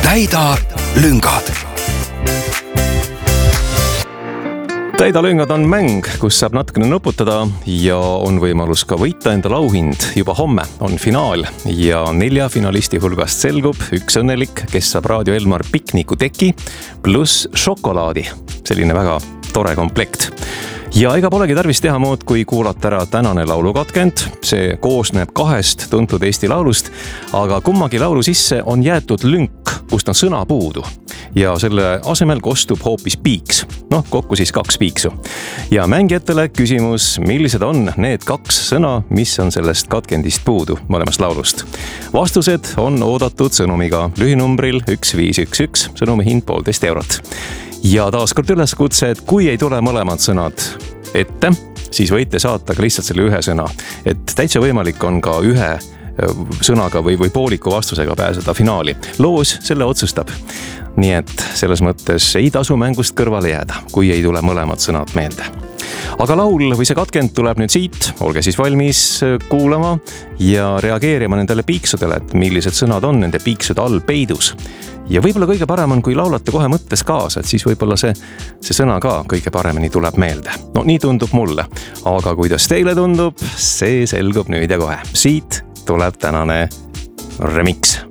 Täida lüngad. Täida lüngad on mäng, kus saab natukene nuputada ja on võimalus ka võita enda lauhind. Juba homme on finaal ja 4 finalisti hulgast selgub üks õnnelik, kes saab Raadio Elmar piknikuteki pluss šokolaadi. Selline väga tore komplekt. Ja ega polegi tarvis teha muud, kui kuulata ära tänane laulukatkend. See koosneb 2 tuntud Eesti laulust, aga kummagi laulu sisse on jäetud lünk, kust on sõna puudu. Ja selle asemel kostub hoopis piiks. Kokku siis 2 piiksu. Ja mängijatele küsimus, millised on need 2 sõna, mis on sellest katkendist puudu mõlemast laulust. Vastused on oodatud sõnumiga lühinumbril 1511, sõnumi hind 1,5 eurot. Ja taaskord üleskutse, et kui ei tule mõlemad sõnad ette, siis võite saata ka lihtsalt selle ühe sõna. Et täitsa võimalik on ka ühe sõnaga või pooliku vastusega pääseda finaali. Loos selle otsustab. Nii et selles mõttes ei tasu mängust kõrvale jääda, kui ei tule mõlemad sõnad meelde. Aga laul või see katkend tuleb nüüd siit, olge siis valmis kuulama ja reageerima nendele piiksudele, et millised sõnad on nende piiksude all peidus. Ja võib-olla kõige parem on, kui laulate kohe mõttes kaasa, et siis võib-olla see sõna ka kõige paremini tuleb meelde. Nii tundub mulle, aga kuidas teile tundub, see selgub nüüd ja kohe. Siit tuleb tänane remix.